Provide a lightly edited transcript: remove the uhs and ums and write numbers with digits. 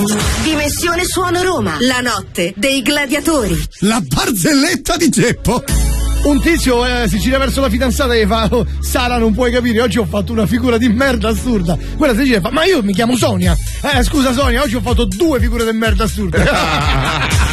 Dimensione Suono Roma, la notte dei gladiatori. La barzelletta di Geppo. Un tizio si gira verso la fidanzata e fa: oh, Sara, non puoi capire, oggi ho fatto una figura di merda assurda. Quella si gira e fa: ma io mi chiamo Sonia. Scusa Sonia, oggi ho fatto 2 figure di merda assurde.